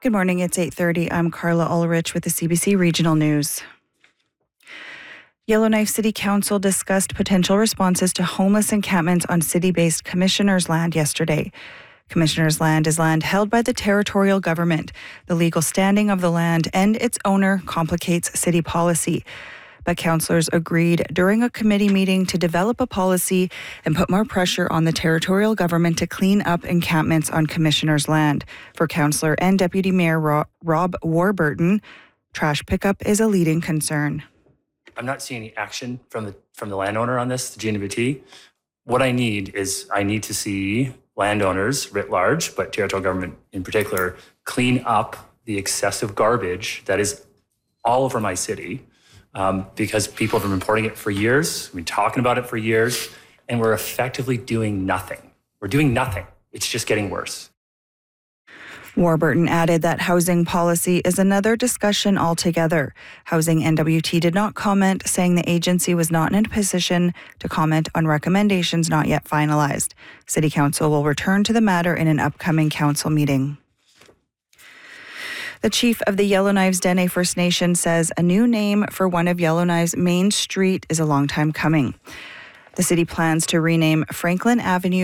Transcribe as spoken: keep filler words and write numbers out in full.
Good morning, it's eight thirty. I'm Carla Ulrich with the C B C Regional News. Yellowknife City Council discussed potential responses to homeless encampments on city-based commissioners' land yesterday. Commissioners' land is land held by the territorial government. The legal standing of the land and its owner complicates city policy. But councillors agreed during a committee meeting to develop a policy and put more pressure on the territorial government to clean up encampments on commissioners' land. For Councillor and Deputy Mayor Ro- Rob Warburton, trash pickup is a leading concern. I'm not seeing any action from the from the landowner on this, the G N W T. What I need is I need to see landowners writ large, but territorial government in particular, clean up the excessive garbage that is all over my city. Um, because people have been reporting it for years, we've been talking about it for years, and we're effectively doing nothing. We're doing nothing. It's just getting worse. Warburton added that housing policy is another discussion altogether. Housing N W T did not comment, saying the agency was not in a position to comment on recommendations not yet finalized. City Council will return to the matter in an upcoming council meeting. The chief of the Yellowknives Dene First Nation says a new name for one of Yellowknives' main street is a long time coming. The city plans to rename Franklin Avenue